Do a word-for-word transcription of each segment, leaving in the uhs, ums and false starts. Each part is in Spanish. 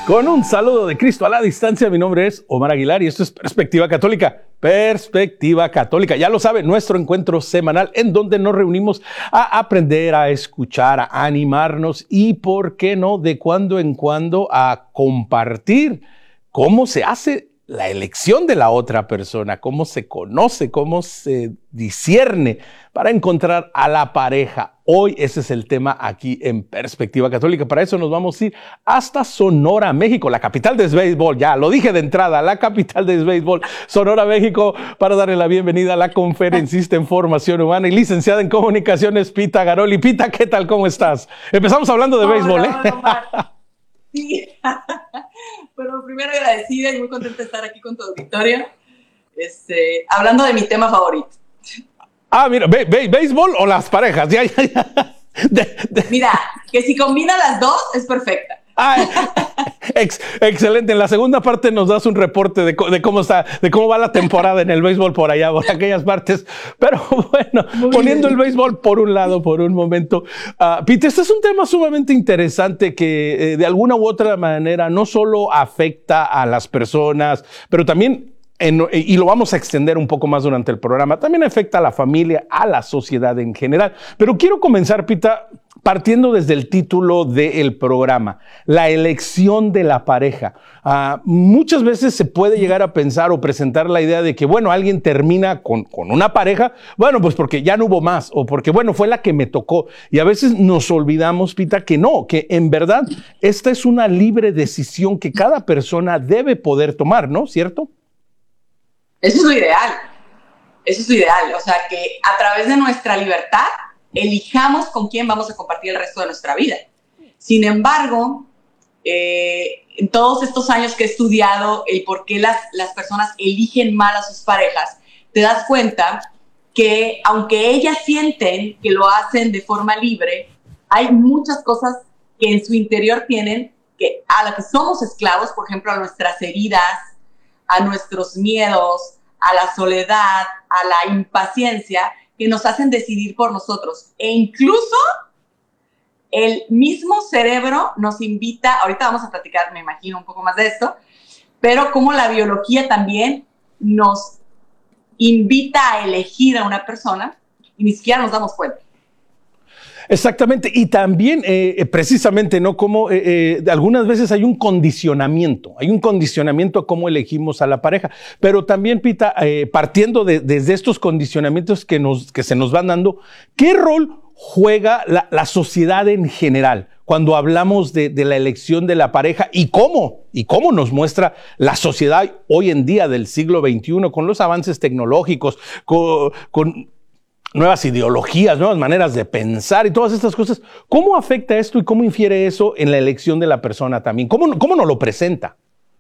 Con un saludo de Cristo a la distancia, mi nombre es Omar Aguilar y esto es Perspectiva Católica. Perspectiva Católica, ya lo sabe, nuestro encuentro semanal en donde nos reunimos a aprender, a escuchar, a animarnos y, por qué no, de cuando en cuando a compartir cómo se hace la elección de la otra persona, cómo se conoce, cómo se discierne para encontrar a la pareja. Hoy ese es el tema aquí en Perspectiva Católica. Para eso nos vamos a ir hasta Sonora, México, la capital del béisbol. Ya lo dije de entrada, la capital del béisbol, Sonora, México, para darle la bienvenida a la conferencista en formación humana y licenciada en comunicaciones, Pita Garoli. Pita, ¿qué tal? ¿Cómo estás? Empezamos hablando de Hola, béisbol, ¿eh? hola, sí, pero primero agradecida y muy contenta de estar aquí con tu auditorio, este, hablando de mi tema favorito. Ah, mira, ¿bé bé béisbol o las parejas? Ya, ya, ya. De, de. Mira, que si combina las dos es perfecta. Ah, ex, excelente. En la segunda parte nos das un reporte de, de cómo está, de cómo va la temporada en el béisbol por allá, por aquellas partes. Pero bueno, muy poniendo bien el béisbol por un lado, por un momento. Uh, Pete, este es un tema sumamente interesante que eh, de alguna u otra manera no solo afecta a las personas, pero también En, y lo vamos a extender un poco más durante el programa, también afecta a la familia, a la sociedad en general. Pero quiero comenzar, Pita, partiendo desde el título del programa, la elección de la pareja. Uh, muchas veces se puede llegar a pensar o presentar la idea de que, bueno, alguien termina con, con una pareja, bueno, pues porque ya no hubo más, o porque, bueno, fue la que me tocó. Y a veces nos olvidamos, Pita, que no, que en verdad esta es una libre decisión que cada persona debe poder tomar, ¿no? ¿Cierto? Eso es lo ideal, eso es lo ideal, o sea, que a través de nuestra libertad elijamos con quién vamos a compartir el resto de nuestra vida. Sin embargo, eh, en todos estos años que he estudiado el por qué las, las personas eligen mal a sus parejas, te das cuenta que aunque ellas sienten que lo hacen de forma libre, hay muchas cosas que en su interior tienen que, a las que somos esclavos, por ejemplo, a nuestras heridas, a nuestros miedos, a la soledad, a la impaciencia, que nos hacen decidir por nosotros. E incluso el mismo cerebro nos invita, ahorita vamos a platicar, me imagino, un poco más de esto, pero como la biología también nos invita a elegir a una persona y ni siquiera nos damos cuenta. Exactamente, y también eh, precisamente, ¿no? Como eh, eh, algunas veces hay un condicionamiento, hay un condicionamiento a cómo elegimos a la pareja, pero también, Pita, eh, partiendo de, desde estos condicionamientos que, nos, que se nos van dando, ¿qué rol juega la, la sociedad en general cuando hablamos de, de la elección de la pareja y cómo, y cómo nos muestra la sociedad hoy en día del siglo veintiuno con los avances tecnológicos, con... con nuevas ideologías, nuevas maneras de pensar y todas estas cosas? ¿Cómo afecta esto y cómo infiere eso en la elección de la persona también? ¿Cómo, cómo nos lo presenta?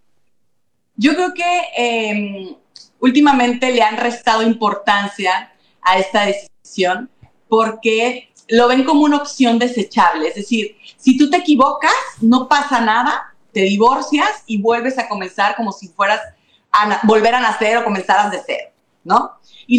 Yo creo que eh, últimamente le han restado importancia a esta decisión porque lo ven como una opción desechable. Es decir, si tú te equivocas, no pasa nada, te divorcias y vuelves a comenzar como si fueras a volver a nacer o comenzaras de cero, ¿no?